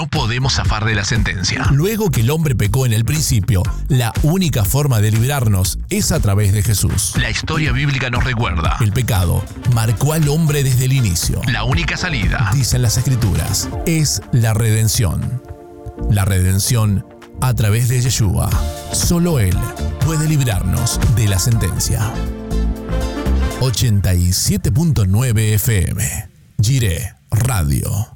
no podemos zafar de la sentencia. Luego que el hombre pecó en el principio, la única forma de librarnos es a través de Jesús. La historia bíblica nos recuerda. El pecado marcó al hombre desde el inicio. La única salida, dicen las Escrituras, es la redención. La redención a través de Yeshua. Solo Él puede librarnos de la sentencia. 87.9 FM. Jireh Radio.